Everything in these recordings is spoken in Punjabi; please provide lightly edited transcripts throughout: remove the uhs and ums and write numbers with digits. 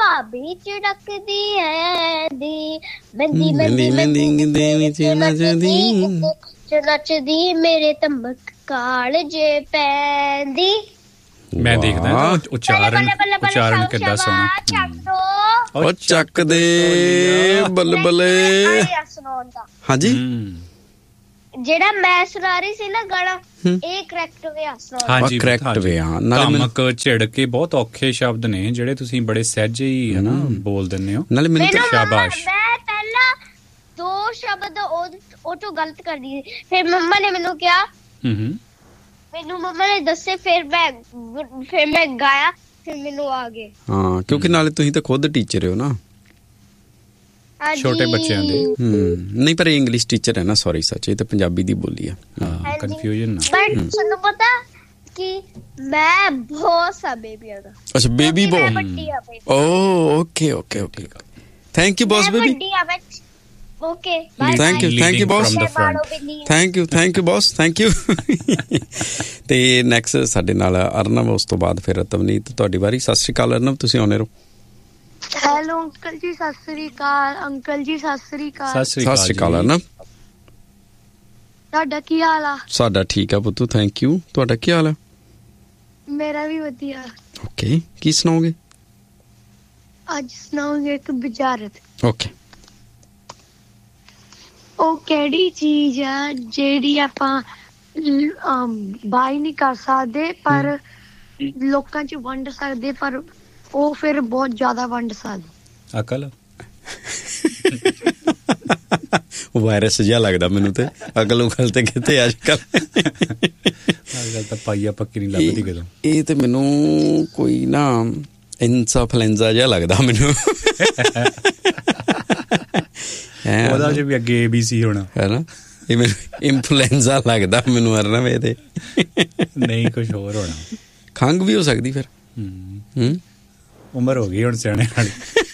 ਵੀ ਝੜਕਦੀ ਹੈ ਦੀ ਬੰਦੀ ਬੰਦੀ ਨੱਚਦੀ ਮੇਰੇ ਤੰਬਕ ਕਾਲਜੇ ਪੈਂਦੀ। ਮੈਂ ਦੇਖਦਾ ਉਚਾਰਨ ਕਿੱਦਾਂ ਸੋਹਣਾ। ਉਹ ਚੱਕ ਦੇ ਬਲਬਲੇ। ਹਾਂਜੀ ਜਿਹੜਾ ਮੈਂ ਸੁਣਾ ਰਹੀ ਸੀ ਨਾ ਗਾਣਾ, ਇਹ ਕਰੈਕਟ ਵੇ ਆ। ਹਾਂਜੀ ਕਰੈਕਟ ਵੇ ਆ। ਧਮਕ ਝਿੜਕੇ ਬਹੁਤ ਔਖੇ ਸ਼ਬਦ ਨੇ ਜਿਹੜੇ ਤੁਸੀਂ ਬੜੇ ਸਹਿਜੇ ਹੀ ਹੈ ਨਾ ਬੋਲ ਦਿੰਦੇ ਹੋ। ਨਾਲੇ ਮੈਨੂੰ ਸ਼ਾਬਾਸ਼। ਮੈਂ ਪਹਿਲਾਂ 2 ਸ਼ਬਦ ਉਹ ਤੋਂ ਗਲਤ ਕਰ ਦੀ, ਫਿਰ ਮੰਮਾ ਨੇ ਮੈਨੂੰ ਕਿਹਾ, ਮੈਨੂੰ ਮੰਮਾ ਨੇ ਦੱਸੇ, ਫਿਰ ਮੈਂ ਗਾਇਆ, ਫਿਰ ਮੈਨੂੰ ਆ ਗਏ। ਹਾਂ ਕਿਉਂਕਿ ਨਾਲੇ ਤੁਸੀਂ ਤਾਂ ਖੁਦ ਟੀਚਰ ਹੋ ਨਾ ਛੋਟੇ ਬੱਚਿਆਂ ਦੇ। ਨਹੀਂ ਪਰ ਇੰਗਲਿਸ਼ ਟੀਚਰ ਹੈ ਨਾ, ਸੌਰੀ ਸੱਚ, ਇਹ ਤਾਂ ਪੰਜਾਬੀ ਦੀ ਬੋਲੀ ਆ। ਕਨਫਿਊਜ਼ਨ ਨਾ। ਪਰ ਤੁਹਾਨੂੰ ਪਤਾ ਕਿ ਮੈਂ ਬਹੁਤ ਸਾ ਬੇਬੀ ਆ। ਅੱਛਾ ਬੇਬੀ ਬੋ। Okay okay okay thank you boss baby. Okay thank you boss. Thank you boss, thank you. ਤੇ ਨੈਕਸਟ ਸਾਡੇ ਨਾਲ ਅਰਨਵ, ਉਸ ਤੋਂ ਬਾਅਦ ਫਿਰ ਤਵਨੀਤ, ਤੁਹਾਡੀ ਵਾਰੀ। ਸਤਿ ਸ਼੍ਰੀ ਅਕਾਲ ਅਰਨਵ, ਤੁਸੀਂ ਆਉਣੇ ਰਹੋ। ਹੈਲੋ ਅੰਕਲ ਜੀ, ਸਤਿ ਸ੍ਰੀ ਅਕਾਲ। ਅੰਕਲ ਜੀ ਸਤਿ ਸ੍ਰੀ ਅਕਾਲ। ਸਤਿ ਸ਼੍ਰੀ ਅਕਾਲ ਅਰਨਵ। ਤੁਹਾਡਾ ਕੀ ਹਾਲ ਆ? ਸਾਡਾ ਠੀਕ ਆ ਪੁੱਤੂ, ਥੈਂਕ ਯੂ। ਤੁਹਾਡਾ ਕੀ ਹਾਲ ਆ? ਮੇਰਾ ਵੀ ਵਧੀਆ। ਓਕੇ ਕੀ ਸੁਣਾਓਗੇ? ਅੱਜ ਸੁਣਾਉਂਗੇ ਇੱਕ ਬੁਝਾਰਤ। ਓਕੇ। ਉਹ ਕਿਹੜੀ ਚੀਜ਼ ਆ ਜਿਹੜੀ ਆਪਾਂ ਬਾਈ ਨਹੀਂ ਕਰ ਸਕਦੇ ਪਰ ਲੋਕਾਂ 'ਚ ਵੰਡ ਸਕਦੇ, ਪਰ ਉਹ ਫਿਰ ਬਹੁਤ ਜ਼ਿਆਦਾ ਵੰਡ ਸਕਦੇ? ਅਕਲ। ਵਾਇਰਸ ਜਿਹਾ ਲੱਗਦਾ ਮੈਨੂੰ ਤੇ। ਅਕਲ ਉਕਲ ਤੇ ਕਿਤੇ ਅੱਜ ਕੱਲ ਤਾਂ ਪਾਈਆ ਪੱਕੀ ਨਹੀਂ ਲੱਭਦੀ ਕਦੋਂ। ਇਹ ਤੇ ਮੈਨੂੰ ਕੋਈ ਨਾ ਇਨਸਾਫਲੈਂਜ਼ਾ ਜਿਹਾ ਲੱਗਦਾ ਮੈਨੂੰ। ਉਹਦਾ ਚ ਵੀ ਅੱਗੇ ABC ਹੋਣਾ ਹੈ ਨਾ। ਇਹ ਮੈਨੂੰ ਇਨਫਲੂਐਂਜ਼ਾ ਲੱਗਦਾ ਮੈਨੂੰ। ਅਰਨਵ ਇਹਦੇ ਨਹੀਂ ਕੁਛ ਹੋਰ ਹੋਣਾ। ਖੰਘ ਵੀ ਹੋ ਸਕਦੀ ਫਿਰ। ਉਮਰ ਹੋ ਗਈ ਹੁਣ ਸਿਆਣੇ ਵਾਲੀ।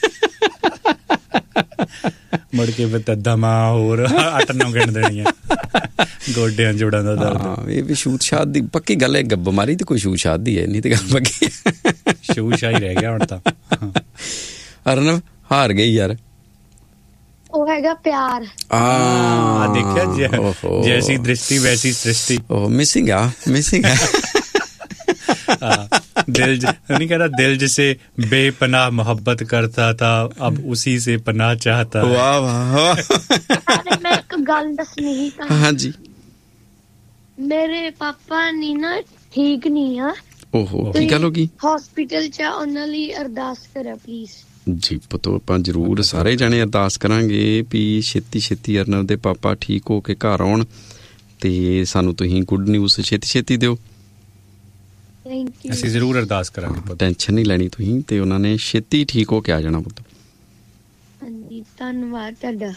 ਮੁੜ ਕੇ ਫਿਰ ਤੱਦਾਂ ਹੋਰ 8-9 ਗਿਣ ਦੇਣੀਆਂ। ਗੋਡਿਆਂ ਜੋੜਾਂ ਦਾ ਦਰਦ। ਇਹ ਵੀ ਛੂਤ ਛਾਤ ਦੀ ਪੱਕੀ ਗੱਲ ਹੈ। ਬਿਮਾਰੀ ਤੇ ਕੋਈ ਛੂਤ ਛਾਤ ਦੀ ਹੈ ਨਹੀਂ ਤੇ ਗੱਲ ਪੱਕੀ। ਛੂ ਛਾ ਹੀ ਰਹਿ ਗਿਆ ਹੁਣ ਤਾਂ। ਅਰਨਵ ਹਾਰ ਗਈ ਯਾਰ। ਉਹ ਹੈਗਾ ਪਿਆਰ। ਦੇਖਿਆ ਜੈਸੀ ਦ੍ਰਿਸ਼ਟੀ ਵੈਸੀ ਸ੍ਰਿਸ਼ਟੀ। ਉਹ ਮਿਸਿੰਗ ਆ। दिल नहीं कहता, दिल जिसे बेपनाह मोहब्बत करता था अब उसी से पनाह चाहता है। वाह वाह। मैं एक गल दसनी ही था। हाँ जी। मेरे पापा नी ना ठीक नहीं है। ओहो की गल होगी? हॉस्पिटल च उन्हां लई अरदास करा प्लीज। जी पुत्तो ਆਪਾਂ ਜ਼ਰੂਰ ਸਾਰੇ ਜਣੇ ਅਰਦਾਸ ਕਰਾਂਗੇ ਵੀ ਛੇਤੀ ਛੇਤੀ ਅਰਨਵ ਦੇ ਪਾਪਾ ਠੀਕ ਹੋ ਕੇ ਘਰ ਆਉਣ ਤੇ ਸਾਨੂੰ ਤੁਸੀਂ ਗੁੱਡ ਨਿਊਜ਼ ਛੇਤੀ ਛੇਤੀ ਦਿਓ। ਅਸੀਂ ਜ਼ਰੂਰ ਅਰਦਾਸ ਕਰਾਂਗੇ। ਟੈਨਸ਼ਨ ਨਹੀਂ ਲੈਣੀ ਤੁਸੀਂ, ਤੇ ਉਹਨਾਂ ਨੇ ਛੇਤੀ ਠੀਕ ਹੋ ਕੇ ਆ ਜਾਣਾ ਪੁੱਤ। ਹਾਂਜੀ ਧੰਨਵਾਦ ਤੁਹਾਡਾ।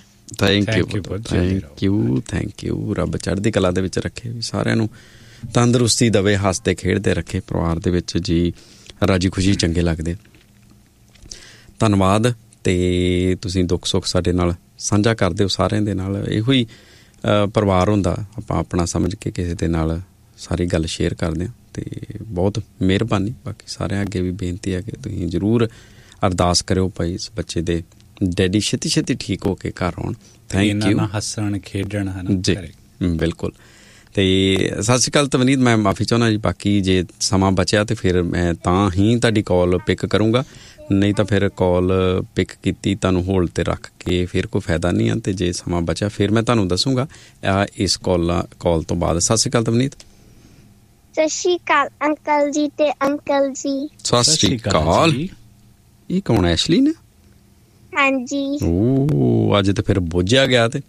Thank you. ਰੱਬ ਚੜ੍ਹਦੀ ਕਲਾ ਦੇ ਵਿੱਚ ਰੱਖੇ, ਸਾਰਿਆਂ ਨੂੰ ਤੰਦਰੁਸਤੀ ਦੇਵੇ, ਹੱਸਦੇ ਖੇਡਦੇ ਰੱਖੇ, ਪਰਿਵਾਰ ਦੇ ਵਿੱਚ ਜੀ ਰਾਜੀ ਖੁਸ਼ੀ ਚੰਗੇ ਲੱਗਦੇ। ਧੰਨਵਾਦ। ਤੇ ਤੁਸੀਂ ਦੁੱਖ ਸੁੱਖ ਸਾਡੇ ਨਾਲ ਸਾਂਝਾ ਕਰਦੇ ਹੋ ਸਾਰਿਆਂ ਦੇ ਨਾਲ। ਇਹੋ ਹੀ ਪਰਿਵਾਰ ਹੁੰਦਾ, ਆਪਾਂ ਆਪਣਾ ਸਮਝ ਕੇ ਕਿਸੇ ਦੇ ਨਾਲ ਸਾਰੀ ਗੱਲ ਸ਼ੇਅਰ ਕਰਦੇ ਹਾਂ। ਤੇ ਬਹੁਤ ਮਿਹਰਬਾਨੀ। ਬਾਕੀ ਸਾਰਿਆਂ ਅੱਗੇ ਵੀ ਬੇਨਤੀ ਹੈ ਕਿ ਤੁਸੀਂ ਜ਼ਰੂਰ ਅਰਦਾਸ ਕਰਿਓ ਭਾਈ ਇਸ ਬੱਚੇ ਦੇ ਡੈਡੀ ਛੇਤੀ ਛੇਤੀ ਠੀਕ ਹੋ ਕੇ ਘਰ ਆਉਣ। Thank you. ਹੱਸਣ ਖੇਡਣ ਹੈ ਨਾ ਜੀ ਬਿਲਕੁਲ। ਤੇ ਸਤਿ ਸ਼੍ਰੀ ਅਕਾਲ ਤਵਨੀਤ, ਮੈਂ ਮਾਫੀ ਚਾਹੁੰਦਾ ਜੀ। ਬਾਕੀ ਜੇ ਸਮਾਂ ਬਚਿਆ ਤੇ ਫਿਰ ਮੈਂ ਤਾਂ ਹੀ ਤੁਹਾਡੀ ਕਾਲ ਪਿਕ ਕਰੂੰਗਾ, ਨਹੀਂ ਤਾਂ ਫਿਰ ਕਾਲ ਪਿਕ ਕੀਤੀ ਤੁਹਾਨੂੰ ਹੋਲਡ 'ਤੇ ਰੱਖ ਕੇ ਫਿਰ ਕੋਈ ਫਾਇਦਾ ਨਹੀਂ ਆ। ਤੇ ਜੇ ਸਮਾਂ ਬਚਿਆ ਫਿਰ ਮੈਂ ਤੁਹਾਨੂੰ ਦੱਸੂੰਗਾ ਇਸ ਕਾਲ ਤੋਂ ਬਾਅਦ। ਸਤਿ ਸ਼੍ਰੀ ਅਕਾਲ ਤਵਨੀਤ। ਸਤਿ ਸ਼੍ਰੀ ਅਕਾਲ ਅੰਕਲ ਜੀ ਤੇ ਅੰਕਲ ਜੀ। ਸਤਿ ਸ਼੍ਰੀ ਅਕਾਲ। ਇਹ ਕੌਣ ਹੈ? ਐਸ਼ਲੀ ਨੇ? ਹਾਂਜੀ। ਓ ਅੱਜ ਤੇ ਫਿਰ ਬੁੱਝਿਆ ਗਿਆ ਤੇ।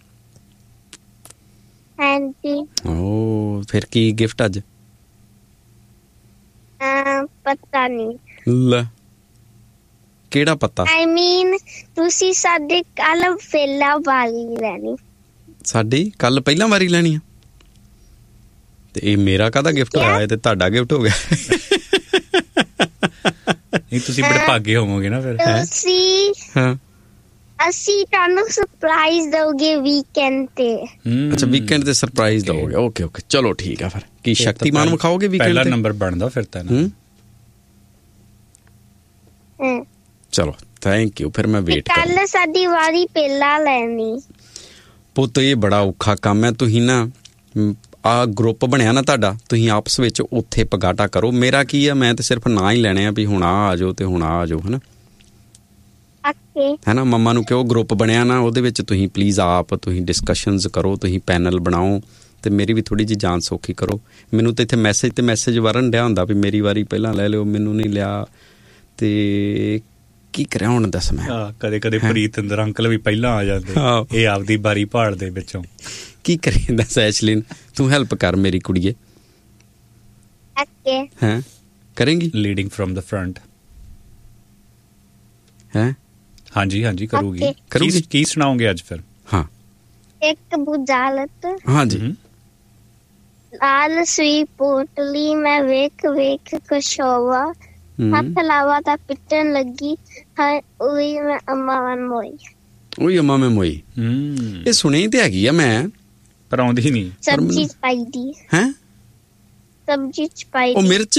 ਹਾਂਜੀ। ਓ ਫਿਰ ਕੀ ਗਿਫਟ ਅੱਜ? ਪਤਾ ਨਹੀਂ। ਲੈ ਕਿਹੜਾ ਪਤਾ? I mean ਤੁਸੀਂ ਸਾਡੇ ਕੱਲ ਪਹਿਲਾਂ ਵਾਰੀ ਲੈਣੀ। ਸਾਡੀ ਕੱਲ ਪਹਿਲਾਂ ਵਾਰੀ ਲੈਣੀ ਆ? ਤੇ ਇਹ ਮੇਰਾ ਕਾਹਦਾ ਗਿਫਟ ਹੋਇਆ? ਇਹ ਤੇ ਤੁਹਾਡਾ ਗਿਫਟ ਹੋ ਗਿਆ। ਨਹੀਂ ਤੁਸੀਂ ਬੜੇ ਭਾਗੇ ਹੋਵੋਗੇ ਨਾ ਫਿਰ। ਹਾਂ ਅਸੀਂ ਤੁਹਾਨੂੰ ਸਰਪ੍ਰਾਈਜ਼ ਦਊਗੇ ਵੀਕਐਂਡ ਤੇ। ਅੱਛਾ ਵੀਕਐਂਡ ਤੇ ਸਰਪ੍ਰਾਈਜ਼ ਦਓਗੇ। ਓਕੇ ਓਕੇ ਚਲੋ ਠੀਕ ਆ। ਫਿਰ ਕੀ ਸ਼ਕਤੀਮਾਨ ਵਿਖਾਓਗੇ ਵੀਕਐਂਡ ਤੇ? ਪਹਿਲਾ ਨੰਬਰ ਬਣਦਾ ਫਿਰ ਤਾਂ ਨਾ। ਚਲੋ ਥੈਂਕ ਯੂ। ਫਿਰ ਮੈਂ ਵੇਟ ਕਰਾਂ। ਕੱਲ ਸਾਡੀ ਵਾਰੀ ਪਹਿਲਾਂ ਲੈਣੀ। ਪੁੱਤ ਇਹ ਬੜਾ ਔਖਾ ਕੰਮ ਹੈ। ਤੁਸੀਂ ਨਾ ਆ ਗਰੁੱਪ ਬਣਿਆ ਨਾ ਤੁਹਾਡਾ, ਤੁਸੀਂ ਆਪਸ ਵਿੱਚ ਉੱਥੇ ਪਗਾਟਾ ਕਰੋ। ਮੇਰਾ ਕੀ ਆ, ਮੈਂ ਤੇ ਸਿਰਫ ਨਾਂ ਹੀ ਲੈਣੇ ਆ ਵੀ ਹੁਣ ਆ ਜਾਓ ਤੇ ਹੁਣ ਆ ਜਾਓ, ਹਨਾ ਹੈ ਨਾ। ਮੰਮਾ ਨੂੰ ਕਿਉਂ ਗਰੁੱਪ ਬਣਿਆ ਨਾ, ਉਹਦੇ ਵਿੱਚ ਤੁਸੀਂ ਪਲੀਜ਼ ਆਪ ਤੁਸੀਂ ਡਿਸਕਸ਼ਨਸ ਕਰੋ, ਤੁਸੀਂ ਪੈਨਲ ਬਣਾਓ ਤੇ ਮੇਰੀ ਵੀ ਥੋੜੀ ਜਿਹੀ ਜਾਨ ਸੌਖੀ ਕਰੋ। ਮੈਨੂੰ ਤਾਂ ਇੱਥੇ ਮੈਸੇਜ ਵਰਨ ਡਿਆ ਹੁੰਦਾ ਵੀ ਮੇਰੀ ਵਾਰੀ ਪਹਿਲਾਂ ਲੈ ਲਿਓ, ਮੈਨੂੰ ਨਹੀਂ ਲਿਆ ਤੇ ਕੀ ਕਰਿਆ ਹੁਣ ਦੱਸ ਮੈਂ। ਕਦੇ ਪ੍ਰੀਤਿੰਦਰ ਅੰਕਲ ਵੀ ਪਹਿਲਾਂ ਆ ਜਾਂਦੇ, ਇਹ ਆਪਦੀ ਬਾਰੀ ਭਾਲਦੇ ਵਿੱਚੋਂ। ਕੀ ਕਰੀਏ ਦੱਸ ਐਸ਼ਲਿਨ, ਤੂੰ ਹੈਲਪ ਕਰ ਮੇਰੀ ਕੁੜੀਏ। ਹੈਂ ਕਰੇਂਗੀ? Leading from the front. ਹੈਂ ਹਾਂਜੀ ਕਰੂਗੀ। ਕੀ ਸੁਣਾਓਗੇ ਅੱਜ ਫਿਰ? ਹਾਂ ਇੱਕ ਬੁਝਾਰਤ। ਹਾਂਜੀ। ਲਾਲ ਸੂਈ ਪੋਟਲੀ ਮੈਂ ਵੇਖ ਕਸ਼ੋਵਾ, ਹੱਥ ਲਾਵਾ ਤਾਂ ਪਿੱਟਣ ਲੱਗੀ, ਉਹੀ ਮੈਂ ਅੰਮਾ ਮੈਂ ਮੋਈ। ਇਹ ਸੁਣੀ ਤੇ ਹੈਗੀ ਆ ਮੈਂ, ਪਰ ਆਉਂਦੀ ਨਹੀਂ। ਸਬਜ਼ੀ ਚ ਪਾਈ ਦੀ ਹੈ, ਸਬਜ਼ੀ ਚ ਪਾਈ ਉਹ ਮਿਰਚ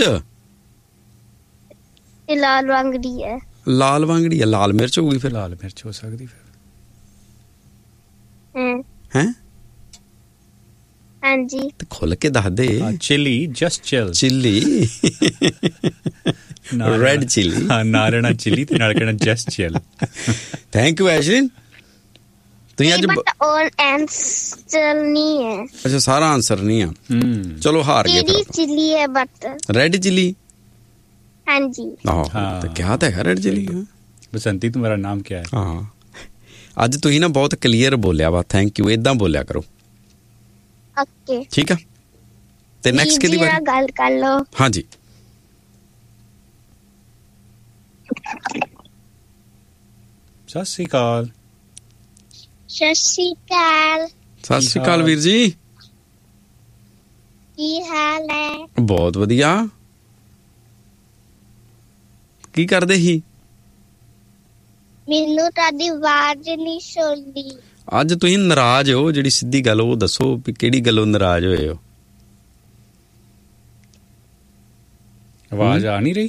ਇਹ ਲਾਲ ਵਾਂਗੜੀ ਹੈ। ਲਾਲ ਵਾਂਗੜੀ ਆ, ਲਾਲ ਮਿਰਚ ਹੋਊਗੀ ਫਿਰ। ਲਾਲ ਮਿਰਚ ਹੋ ਸਕਦੀ ਫਿਰ। ਹੈ ਹਾਂਜੀ ਤੇ ਖੁੱਲ ਕੇ ਦੱਸ ਦੇ। Chilli, just chilli red chilli. ਹਾਂ, ਨਾ ਰਹਿਣਾ ਚਿਲੀ ਤੇ ਨਾਲ ਕਹਿਣਾ just chill. Thank you Ashlyn. ਤੁਸੀਂ ਅੱਜ ਆਨਸਰ ਨਹੀਂ ਹੈ। ਅੱਛਾ, ਸਾਰਾ ਆਨਸਰ ਨਹੀਂ ਆ। ਚਲੋ ਹਾਰ ਗਏ। ਕਿਹੜੀ ਚਿਲੀ ਹੈ? But red chilli. ਹਾਂਜੀ ਆਹੋ ਤੇ ਕਿਹਾ ਤਾਂ ਹੈ ਰੈਡ ਚਿਲੀ। ਬਸੰਤੀ तुम्हारा ਨਾਮ ਕੀ ਹੈ? ਹਾਂ ਅੱਜ ਤੁਸੀਂ ਨਾ ਬਹੁਤ ਕਲੀਅਰ ਬੋਲਿਆ ਵਾ, ਥੈਂਕ ਯੂ। ਏਦਾਂ ਬੋਲਿਆ ਕਰੋ, ਓਕੇ ਠੀਕ ਆ। ਤੇ ਨੈਕਸਟ ਕਿਹਦੀ ਵਾਰੀ? ਗੱਲ ਕਰ ਲਓ। ਹਾਂਜੀ ਸਤਿ ਸ਼੍ਰੀ ਅਕਾਲ। ਸਤਿ ਸ਼੍ਰੀ ਅਕਾਲ। ਸਤਿ ਸ਼੍ਰੀ ਅਕਾਲ ਵੀਰ ਜੀ, ਕੀ ਹਾਲ ਹੈ? ਬਹੁਤ ਵਧੀਆ। ਕੀ ਕਰਦੇ ਸੀ? ਮੈਨੂੰ ਤੁਹਾਡੀ ਆਵਾਜ਼ ਨਹੀਂ ਸੁਣਦੀ। ਅੱਜ ਤੁਸੀਂ ਨਾਰਾਜ਼ ਹੋ, ਜਿਹੜੀ ਸਿੱਧੀ ਗੱਲ ਉਹ ਦੱਸੋ ਵੀ ਕਿਹੜੀ ਗੱਲੋਂ ਨਾਰਾਜ਼ ਹੋਏ ਹੋ? ਆਵਾਜ਼ ਆ ਨਹੀਂ ਰਹੀ?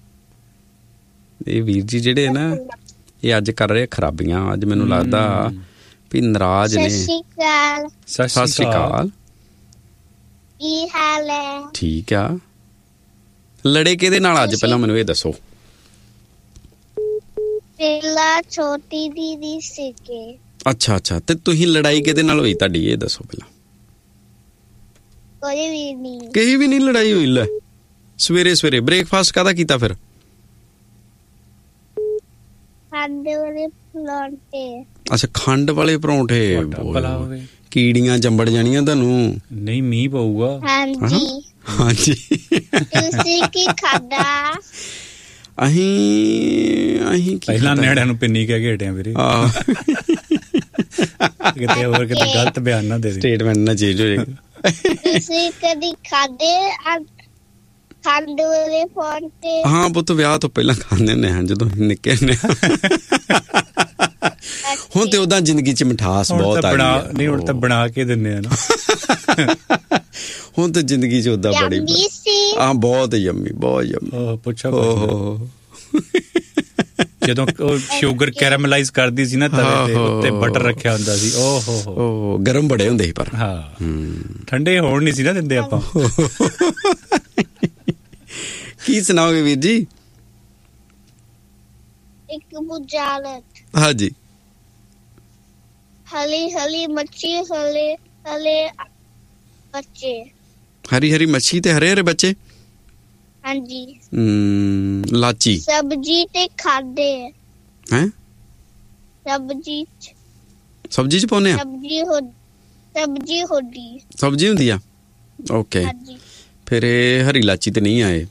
ਇਹ ਵੀਰ ਜੀ ਜਿਹੜੇ ਨਾ ਇਹ ਅੱਜ ਕਰ ਰਹੇ ਖਰਾਬੀਆਂ। ਅੱਜ ਮੈਨੂੰ ਲੱਗਦਾ ਵੀ ਨਾਰਾਜ਼ ਨੇ। ਸਤਿ ਸ਼੍ਰੀ ਅਕਾਲ। ਸਤਿ ਸ਼੍ਰੀ ਅਕਾਲ। ਕੀ ਹਾਲ ਹੈ? ਠੀਕ ਆ। ਲੜੇ ਕਿਹਦੇ ਨਾਲ ਅੱਜ, ਪਹਿਲਾਂ ਮੈਨੂੰ ਇਹ ਦੱਸੋ। ਪਹਿਲਾਂ ਛੋਟੀ ਦੀਦੀ ਸੀਗੇ। ਅੱਛਾ ਤੇ ਤੁਸੀਂ ਲੜਾਈ ਕਿਹਦੇ ਨਾਲ ਹੋਈ ਤੁਹਾਡੀ, ਇਹ ਦੱਸੋ ਪਹਿਲਾਂ। ਕੋਈ ਵੀ ਨਹੀਂ। ਕਹੀ ਵੀ ਨਹੀਂ ਲੜਾਈ ਹੋਈ? ਲੈ ਸਵੇਰੇ ਬ੍ਰੇਕਫਾਸਟ ਕਾਹਦਾ ਕੀਤਾ ਫਿਰ? ਖੰਡ ਵਾਲੇ ਪਰੌਂਠੇ। ਅੱਛਾ, ਖੰਡ ਵਾਲੇ ਪਰੌਂਠੇ। ਕੀੜੀਆਂ ਚੰਬੜ ਜਾਣੀਆਂ ਤੁਹਾਨੂੰ। ਨਹੀਂ, ਮੀਂਹ ਪਊਗਾ। ਹਾਂਜੀ ਤੁਸੀਂ ਕੀ ਖਾਦਾ? ਅਹੀਂ ਪਹਿਲਾਂ ਨਿਆਣਿਆਂ ਨੂੰ ਪਿੰਨੀ ਕਹਿ ਕੇ ਹਟਿਆ ਵੀਰੇ। ਕਿਤੇ ਹੋਰ ਕਿਤੇ ਗਲਤ ਬਿਆਨ ਨਾ ਦੇ ਦੇ, ਸਟੇਟਮੈਂਟ ਨਾ ਚੇਂਜ ਹੋ ਜਾਏਗਾ। ਤੁਸੀਂ ਕਦੀ ਖਾਦੇ ਖੰਡ ਵਾਲੇ ਪਰੌਂਠੇ? ਹਾਂ ਪੁੱਤ, ਵਿਆਹ ਤੋਂ ਪਹਿਲਾਂ ਖਾਂਦੇ ਹੁੰਦੇ ਹਾਂ ਜਦੋਂ ਨਿੱਕੇ ਨੇ। ਹੁਣ ਤੇ ਉਹਦਾ ਜ਼ਿੰਦਗੀ 'ਚ ਮਿਠਾਸ ਬਹੁਤ ਆ ਗਈ। ਨਹੀਂ, ਹੁਣ ਤਾਂ ਬਣਾ ਕੇ ਦਿੰਦੇ ਆ ਨਾ। ਹੁਣ ਤਾਂ ਜ਼ਿੰਦਗੀ 'ਚ ਉਹਦਾ ਬੜੀ ਬਹੁਤ ਯੰਮੀ, ਬਹੁਤ ਯੰਮੀ। ਪੁੱਛੋ ਜਦੋਂ ਉਹ ਸ਼ੂਗਰ ਕੈਰਾਮਲਾਈਜ਼ ਕਰਦੀ ਸੀ ਨਾ ਤਵੇ ਤੇ, ਉੱਤੇ ਬਟਰ ਰੱਖਿਆ ਹੁੰਦਾ ਸੀ। ਓਹ ਗਰਮ ਬੜੇ ਹੁੰਦੇ ਸੀ ਪਰ। ਹਾਂ, ਠੰਡੇ ਹੋਣ ਨਹੀਂ ਸੀ ਨਾ ਦਿੰਦੇ ਆਪਾਂ। ਕੀ ਸੁਣਾਓਗੇ ਵੀਰ ਜੀ? ਇੱਕ ਬੁਝਾਰਤ। ਹਾਂਜੀ। ਹਲੀ ਮੱਛੀ, ਹਲੇ ਬੱਚੇ। ਹਰੀ ਮੱਛੀ ਤੇ ਹਰੇ ਬੱਚੇ। ਹਾਂਜੀ। ਲਾਚੀ। ਸਬਜ਼ੀ ਤੇ ਖਾਦੇ ਹੈ। ਸਬਜ਼ੀ ਚ ਪਾਉਨੇ ਆ? ਸਬਜ਼ੀ ਹੁੰਦੀ ਆ। ਓਕੇ, ਫਿਰ ਇਹ ਹਰੀ ਲਾਚੀ ਤੇ ਨਹੀਂ ਆਏ।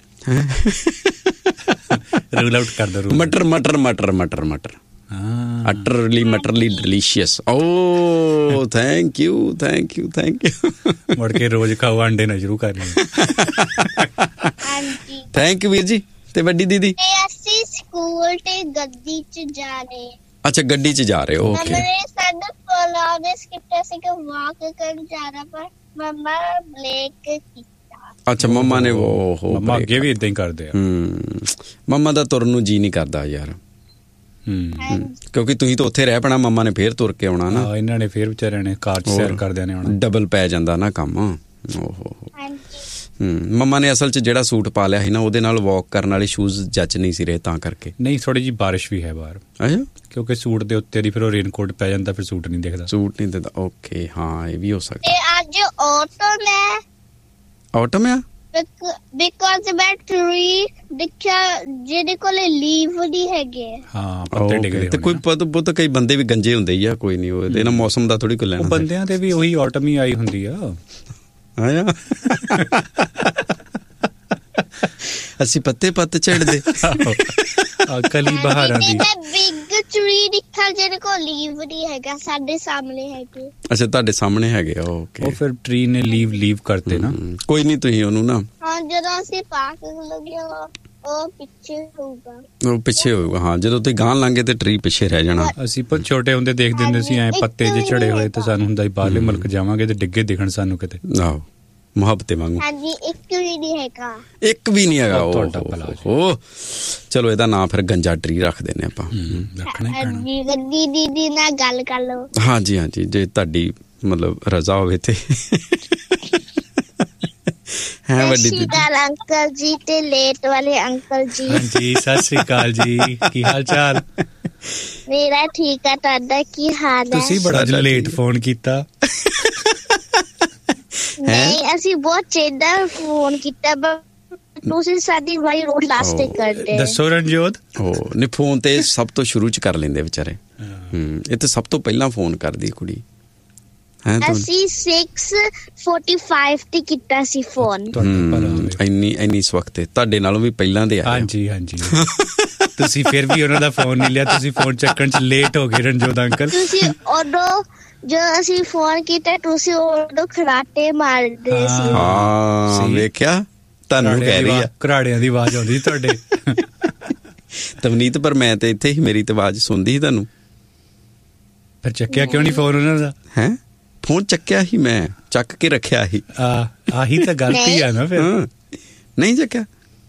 ਰੂਲ ਆਊਟ ਕਰ ਦੋ। ਮਟਰ utterly delicious। Oh, thank you। ਮੁੜ ਕੇ ਰੋਜ਼ ਖਾਓ ਆਂਡੇ ਨਾ ਸ਼ੁਰੂ ਕਰ ਲਈ। ਹਾਂਜੀ, ਥੈਂਕ ਯੂ ਵੀਰ ਜੀ। ਤੇ ਵੱਡੀ ਦੀਦੀ? ਅਸੀਂ ਸਕੂਲ ਤੇ ਗੱਡੀ 'ਚ ਜਾ ਰਹੇ। ਅੱਛਾ, ਗੱਡੀ 'ਚ ਜਾ ਰਹੇ ਹੋ। ਓਕੇ। ਮੇਰੇ ਸਾਡੇ ਕੋਲ ਸਕਿਪਟ ਸੀ ਕਿ ਵਾਕ ਕਰਨ ਜਾ ਰਹਾ, ਪਰ ਮਮਾ ਬ੍ਰੇਕ ਕੀਤਾ। ਅੱਛਾ, ਮੰਮਾ ਨੇ ਉਹ ਮੰਮਾ ਅੱਗੇ ਵੀ ਇਦਾਂ ਹੀ ਕਰਦੇ ਆ। ਮੰਮਾ ਦਾ ਤੁਰਨ ਨੂੰ ਜੀ ਨਹੀਂ ਕਰਦਾ ਯਾਰ। ਕਿਉਂਕਿ ਤੁਸੀਂ ਤਾਂ ਉੱਥੇ ਰਹਿ ਪੈਣਾ, ਮੰਮਾ ਨੇ ਫੇਰ ਤੁਰ ਕੇ ਆਉਣਾ ਨਾ। ਇਹਨਾਂ ਨੇ ਫੇਰ ਵਿਚਾਰਿਆਂ ਨੇ ਕਾਰ 'ਚ ਸੈਰ ਕਰਦਿਆਂ ਨੇ ਆਉਣਾ, ਡਬਲ ਪੈ ਜਾਂਦਾ ਨਾ ਕੰਮ। ਓਹੋ। ਮੰਮਾ ਨੇ ਅਸਲ 'ਚ ਜਿਹੜਾ ਸੂਟ ਪਾ ਲਿਆ ਸੀ ਨਾ, ਉਹਦੇ ਨਾਲ ਵਾਕ ਕਰਨ ਵਾਲੇ ਸ਼ੂਜ਼ ਜੱਚ ਨਹੀਂ ਸੀ ਰਹੇ, ਤਾਂ ਕਰਕੇ। ਨਹੀਂ, ਥੋੜੀ ਜਿਹੀ ਬਾਰਿਸ਼ ਵੀ ਹੈ ਬਾਹਰ, ਅੱਛਾ, ਕਿਉਂਕਿ ਸੂਟ ਦੇ ਉੱਤੇ ਦੀ ਫਿਰ ਉਹ ਰੇਨਕੋਟ ਪੈ ਜਾਂਦਾ, ਫਿਰ ਸੂਟ ਨਹੀਂ ਦਿਖਦਾ। ਸੂਟ ਨਹੀਂ ਦਿਖਦਾ, ਓਕੇ, ਹਾਂ ਇਹ ਵੀ ਹੋ ਸਕਦਾ। ਅੱਜ ਆਟਮ ਹੈ। ਆਟਮ ਆ? ਬਿਕਾਜ਼ ਮੈਂ ਟਰੀ ਦੇਖਿਆ ਜਿਹਦੇ ਕੋਲੇ ਲੀਵ ਨਹੀਂ ਹੈਗੇ। ਹਾਂ, ਪੱਤੇ ਡਿੱਗਦੇ ਤੇ ਕੋਈ ਬਹੁਤ ਕਈ ਬੰਦੇ ਵੀ ਗੰਜੇ ਹੁੰਦੇ ਹੀ ਆ, ਕੋਈ ਨਹੀਂ, ਉਹ ਇਹਨਾਂ ਮੌਸਮ ਦਾ ਥੋੜੀ ਕੋਈ ਲੈਣਾ। ਬੰਦਿਆਂ ਤੇ ਵੀ ਉਹੀ ਆਟਮ ਹੀ ਆਈ ਹੁੰਦੀ ਆ। ਅਸੀਂ ਪੱਤੇ ਝੜਦੇ ਕਲੀ ਬਹਾਰਾਂ ਦੀ। ਬਿਗ ਟਰੀ ਦਿਖਾ ਜਿਹਦੇ ਕੋਲ ਲੀਵ ਨਹੀਂ ਹੈਗਾ, ਸਾਡੇ ਸਾਹਮਣੇ ਹੈਗੇ। ਅੱਛਾ, ਤੁਹਾਡੇ ਸਾਹਮਣੇ ਹੈਗੇ, ਓਕੇ। ਉਹ ਫਿਰ ਟਰੀ ਨੇ ਲੀਵ ਕਰਤੇ ਨਾ। ਕੋਈ ਨਹੀਂ, ਤੁਸੀਂ ਉਹਨੂੰ ਨਾ, ਹਾਂ, ਜਦੋਂ ਅਸੀਂ ਪਾਰਕ ਲੱਗੇ ਉਹ ਪਿੱਛੇ ਹੋਊਗਾ, ਉਹ ਪਿੱਛੇ ਹੋਊਗਾ। ਹਾਂ, ਜਦੋਂ ਤੁਸੀਂ ਗਾਂਹ ਲੰਘੇ ਤੇ ਟਰੀ ਪਿੱਛੇ ਰਹਿ ਜਾਣਾ। ਅਸੀਂ ਪਰ ਛੋਟੇ ਹੁੰਦੇ ਦੇਖਦੇ ਹੁੰਦੇ ਸੀ ਐ ਪੱਤੇ ਜੇ ਝੜੇ ਹੋਏ, ਤੇ ਸਾਨੂੰ ਹੁੰਦਾ ਸੀ ਬਾਹਰਲੇ ਮੁਲਕ ਜਾਵਾਂਗੇ ਤੇ ਡਿੱਗੇ ਦਿਖਣ ਸਾਨੂੰ ਕਿਤੇ। ਆਹੋ, ਮੁਹੱਬਤੇ ਵਾਂਗੂ। ਹਾਂਜੀ, ਇੱਕ ਵੀ ਨਹੀਂ ਹੈਗਾ। ਇੱਕ ਵੀ ਨਹੀਂ ਹੈਗਾ। ਉਹ ਚਲੋ, ਇਹਦਾ ਨਾਂ ਫਿਰ ਗੰਜਾ ਟਰੀ ਰੱਖ ਦਿੰਦੇ ਆਪਾਂ। ਦੀਦੀ ਨਾਲ ਗੱਲ ਕਰ ਲਓ। ਹਾਂਜੀ, ਜੇ ਤੁਹਾਡੀ ਮਤਲਬ ਰਜ਼ਾ ਹੋਵੇ ਤੇ। ਹੈ ਵੱਡੀ ਦੀਦੀ। ਅੰਕਲ ਜੀ ਤੇ ਲੇਟ ਵਾਲੇ ਅੰਕਲ ਜੀ। ਹਾਂਜੀ, ਸਤਿ ਸ੍ਰੀ ਅਕਾਲ ਜੀ, ਕੀ ਹਾਲ ਚਾਲ? ਮੇਰਾ ਠੀਕ ਆ, ਤੁਹਾਡਾ ਕੀ ਹਾਲ ਹੈ? ਤੁਸੀਂ ਬੜਾ ਲੇਟ ਫੋਨ ਕੀਤਾ। ਨਹੀਂ, ਅਸੀਂ ਬਹੁਤ ਚੇਂਦਾ ਫੋਨ ਕੀਤਾ, ਤੁਸੀਂ ਸਾਡੀ ਵਾਰੀ ਰੋਡ ਲਾਸਟ ਤੇ ਕਰਦੇ। ਦੱਸੋ ਰਣਜੋਤ। ਨਹੀਂ, ਫੋਨ ਤੇ ਸਭ ਤੋਂ ਸ਼ੁਰੂ ਚ ਕਰ ਲੈਂਦੇ ਵਿਚਾਰੇ। ਇਹ ਤੇ ਸਭ ਤੋਂ ਪਹਿਲਾਂ ਫੋਨ ਕਰਦੀ ਕੁੜੀ। ਅਸੀਂ 6:45 ਤੇ ਕੀਤਾ ਸੀ ਫੋਨ। ਇੰਨੀ ਇਸ ਵਕਤ ਤੁਹਾਡੇ ਨਾਲੋਂ ਵੀ ਪਹਿਲਾਂ ਦੇ ਆ। ਹਾਂਜੀ। ਤੁਸੀਂ ਫਿਰ ਵੀ ਉਹਨਾਂ ਦਾ ਫੋਨ ਨਹੀਂ ਲਿਆ, ਤੁਸੀਂ ਫੋਨ ਚੱਕਣ ਚ ਲੇਟ ਹੋ ਗਏ ਰਣਜੋਤ ਅੰਕਲ। ਤੁਸੀਂ ਉਦੋਂ ਜੋ ਅਸੀਂ ਫੋਨ ਕੀਤਾ, ਤੁਸੀਂ ਉਦੋਂ ਖਰਾਟੇ ਮਾਰਦੇ ਸੀ। ਹਾਂ, ਵੇਖਿਆ, ਤੁਹਾਨੂੰ ਕਹਿ ਰਹੀ ਆ, ਘਰਾੜਿਆਂ ਦੀ ਆਵਾਜ਼ ਆਉਂਦੀ ਸੀ ਤੁਹਾਡੇ। ਤਵਨੀਤ, ਪਰ ਮੈਂ ਤੇ ਇੱਥੇ ਹੀ, ਮੇਰੀ ਤੇ ਆਵਾਜ਼ ਸੁਣਦੀ ਸੀ ਤੁਹਾਨੂੰ। ਫਿਰ ਚੱਕਿਆ ਕਿਉਂ ਨਹੀਂ ਫੋਨ ਉਹਨਾਂ ਦਾ? ਹੈ, ਫੋਨ ਚੱਕਿਆ ਹੀ, ਮੈਂ ਚੱਕ ਕੇ ਰੱਖਿਆ ਸੀ। ਆਹੀ ਤਾਂ ਗਲਤੀ ਆ ਨਾ ਫਿਰ। ਨਹੀਂ ਚੱਕਿਆ,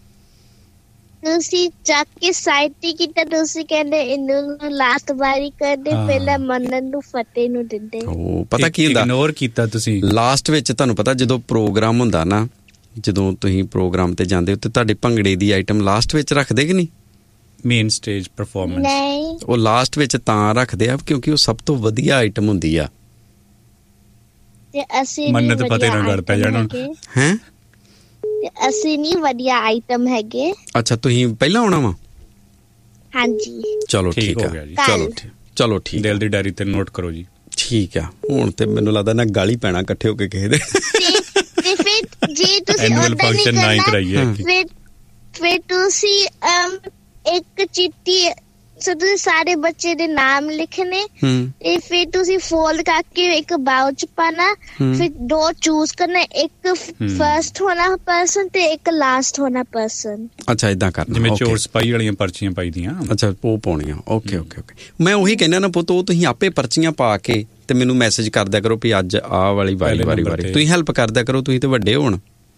ਤੁਸੀਂ ਚੱਕ ਕੇ ਸਾਈਡ ਤੇ ਕੀਤਾ। ਤੁਸੀਂ ਕਹਿੰਦੇ ਇਹਨੂੰ ਲਾਸਟ ਵਾਰੀ ਕਰਦੇ, ਪਹਿਲਾਂ ਮੰਨਣ ਨੂੰ ਫਤਿਹ ਨੂੰ ਦਿੰਦੇ। ਪਤਾ ਕੀ ਹੁੰਦਾ, ਇਗਨੋਰ ਕੀਤਾ ਤੁਸੀਂ। ਲਾਸਟ ਵਿੱਚ ਤੁਹਾਨੂੰ ਪਤਾ, ਜਦੋਂ ਪ੍ਰੋਗਰਾਮ ਹੁੰਦਾ ਨਾ, ਜਦੋਂ ਤੁਸੀਂ ਪ੍ਰੋਗਰਾਮ ਤੇ ਜਾਂਦੇ ਹੋ ਤੇ ਤੁਹਾਡੇ ਭੰਗੜੇ ਦੀ ਆਈਟਮ ਲਾਸਟ ਵਿੱਚ ਰੱਖਦੇ ਕਿ ਨਹੀਂ? Main stage performance. ਨਹੀਂ, ਉਹ ਲਾਸਟ ਵਿੱਚ ਤਾਂ ਰੱਖਦੇ ਆ ਕਿਉਂਕਿ ਉਹ ਸਭ ਤੋਂ ਵਧੀਆ ਆਈਟਮ ਹੁੰਦੀ ਆ। ਤੇ ਅਸੀਂ ਮੰਨਤ ਪਤਾ ਨਾ ਗੱਲ ਪੈ ਜਾਣਾ ਹੈ। ਅਸੀਂ ਨਹੀਂ ਵਧੀਆ ਆਈਟਮ ਹੈਗੇ। ਅੱਛਾ, ਤੁਸੀਂ ਪਹਿਲਾਂ ਆਉਣਾ ਵਾ? ਹਾਂਜੀ, ਚਲੋ ਠੀਕ ਆ, ਚਲੋ ਠੀਕ। ਦਿਲ ਦੀ ਡਾਇਰੀ ਤੇ ਨੋਟ ਕਰੋ ਜੀ। ਠੀਕ ਆ, ਹੁਣ ਤੇ ਮੈਨੂੰ ਲੱਗਦਾ ਨਾ ਗਾਲੀ ਪੈਣਾ ਇਕੱਠੇ ਹੋ ਕੇ ਕਿਸੇ ਦੇ। ਤੇ ਫਿਰ ਜੇ ਤੁਸੀਂ ਐਨੂਅਲ ਫੰਕਸ਼ਨ ਨਾ ਕਰਾਈਏ, ਫਿਰ ਤੁਸੀਂ ਇੱਕ ਚਿੱਠੀ, ਤੁਸੀਂ ਸਾਰੇ ਬੱਚੇ ਦੇ ਨਾਮ ਲਿਖਣੇ, ਤੇ ਫਿਰ ਤੁਸੀਂ ਫੋਲਡ ਕਰਕੇ ਇੱਕ ਬਾਊਚ ਪਾਣਾ, ਫਿਰ 2 ਚੂਜ਼ ਕਰਨਾ, ਇੱਕ ਫਰਸਟ ਹੋਣਾ ਪਰਸਨ ਤੇ ਇੱਕ ਲਾਸਟ ਹੋਣਾ ਪਰਸਨ। ਅੱਛਾ, ਇਦਾਂ ਕਰਨਾ, ਜਿਵੇਂ ਚੋਰ ਸਪਾਈ ਵਾਲੀਆਂ ਪਰਚੀਆਂ ਪਾਈਦੀਆਂ। ਅੱਛਾ, ਉਹ ਪਾਉਣੀਆਂ। ਓਕੇ। ਮੈਂ ਉਹੀ ਕਹਿੰਦਾ ਨਾ ਪੁੱਤ, ਉਹ ਤੁਸੀਂ ਆਪੇ ਪਰਚੀਆਂ ਪਾ ਕੇ ਤੇ ਮੈਨੂੰ ਮੈਸੇਜ ਕਰਦਿਆ ਕਰੋ ਵੀ ਅੱਜ ਆਹ ਵਾਲੀ ਵਾਰੀ ਤੁਸੀਂ ਹੈਲਪ ਕਰਦਿਆ ਕਰੋ, ਤੁਸੀਂ ਤੇ ਵੱਡੇ ਹੋਣ।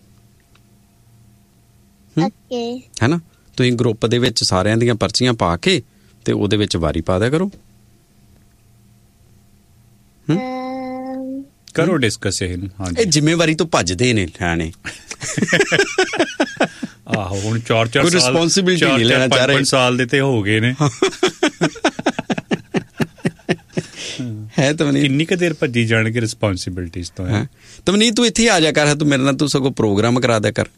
ਓਕੇ, ਹੈਨਾ, ਤੁਸੀਂ ਗਰੁੱਪ ਦੇ ਵਿੱਚ ਸਾਰਿਆਂ ਦੀਆਂ ਪਰਚੀਆਂ ਪਾ ਕੇ ਤੇ ਉਹਦੇ ਵਿੱਚ ਵਾਰੀ ਪਾ ਦਿਆ ਕਰੋ। ਕਰੋ ਡਿਸਕਸ ਇਹਨੂੰ। ਇਹ ਜ਼ਿੰਮੇਵਾਰੀ ਤੋਂ ਭੱਜਦੇ ਨੇ ਨਿਆਣੇ। ਆਹੋ, ਹੁਣ 4 ਸਾਲ ਰਿਸਪੌਂਸਿਬਿਲਟੀ ਨਹੀਂ ਲੈਣਾ ਚਾਹ ਰਹੇ। 5 ਸਾਲ ਦੇ ਤੇ ਹੋ ਗਏ ਨੇ। ਹੈ ਤਵਨੀਤ, ਕਿੰਨੀ ਕੁ ਦੇਰ ਭੱਜੀ ਜਾਣਗੇ ਰਿਸਪੌਂਸਿਬਿਲਟੀਜ਼ ਤੋਂ। ਤਵਨੀਤ, ਤੂੰ ਇੱਥੇ ਆ ਜਾ ਕਰ, ਤੂੰ ਮੇਰੇ ਨਾਲ ਤੂੰ ਸਗੋਂ ਪ੍ਰੋਗਰਾਮ ਕਰਾ ਦਿਆ ਕਰ।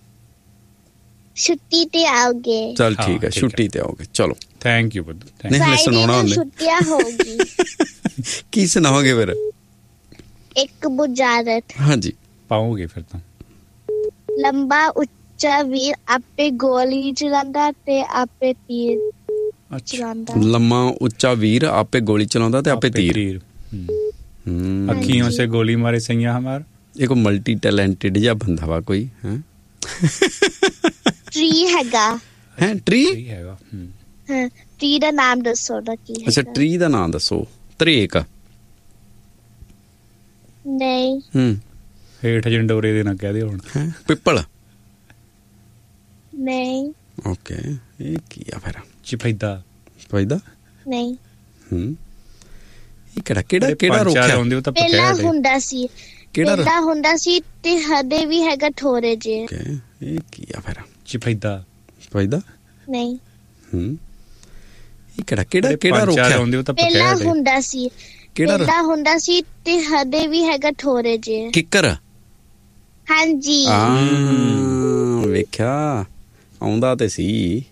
ਛੁੱਟੀ ਤੇ ਆਓਗੇ? ਚਲ ਠੀਕ ਹੈ, ਛੁੱਟੀ ਤੇ ਆਓਗੇ। ਚਲੋ, ਥੈਂਕ ਯੂ ਬੁੱਧੂ। ਨਹੀਂ ਸੁਣਾਉਣਾ ਹੁੰਦੇ, ਛੁੱਟੀਆਂ ਹੋਗੀ। ਕੀ ਸੁਣਾਓਗੇ ਫਿਰ? ਇੱਕ ਬੁਝਾਰਤ। ਹਾਂਜੀ, ਪਾਓਗੇ ਫਿਰ ਤਾਂ। ਲੰਬਾ ਉੱਚਾ ਵੀਰ ਆਪੇ ਗੋਲੀ ਚਲਾਉਂਦਾ ਤੇ ਆਪੇ ਤੀਰ ਚਲਾਉਂਦਾ। ਲੰਮਾ ਉੱਚਾ ਵੀਰ ਆਪੇ ਗੋਲੀ ਚਲਾਉਂਦਾ ਤੇ ਆਪੇ ਤੀਰ। ਅੱਖੀਆਂ ਸੇ ਗੋਲੀ ਮਾਰੇ ਸਈਆ ਹਮਾਰ। ਇਹ ਕੋਈ ਮਲਟੀ ਟੈਲੈਂਟਡ ਜਿਹਾ ਬੰਦਾ ਵਾ ਕੋਈ। ਟਰੀ ਹੈਗਾ। ਹੈ ਟਰੀ ਹੈਗਾ। ਟਰੀ ਦਾ ਨਾਮ ਦੱਸੋ ਨਾ ਕੀ ਹੈ? ਅੱਛਾ, ਟਰੀ ਦਾ ਨਾਮ ਦੱਸੋ। ਤਰੇਕ? ਨਹੀਂ। ਹੇਠ ਜੰਡੋਰੇ ਦੇ ਨਾ ਕਹਦੇ ਹੁਣ। ਪਿੱਪਲ? ਨਹੀਂ। ਓਕੇ, ਇਹ ਕੀ ਆ ਫਿਰ? ਚਫੈਦਾ? ਵੱਜਦਾ ਨਹੀਂ। ਇਹ ਕਿਹੜਾ ਰੁੱਖ ਹੈ? ਪਹਿਲਾਂ ਹੁੰਦਾ ਸੀ ਤੇ ਹਦੇ ਵੀ ਹੈਗਾ ਥੋੜੇ ਜਿਹੇ। ਇਹ ਕੀ ਆ ਫਿਰ? ਚਪੈਦਾ ਨਹੀਂ। ਇਹ ਕਿਹੜਾ ਰੁੱਖ ਹੈ? ਪਹਿਲਾਂ ਹੁੰਦਾ ਸੀ ਤੇ ਹਦੇ ਵੀ ਹੈਗਾ ਥੋੜੇ ਜਿਹੇ। ਕਿੱਕਰ? ਹਾਂਜੀ। ਵੇਖਿਆ ਆਉਂਦਾ ਤੇ ਸੀ।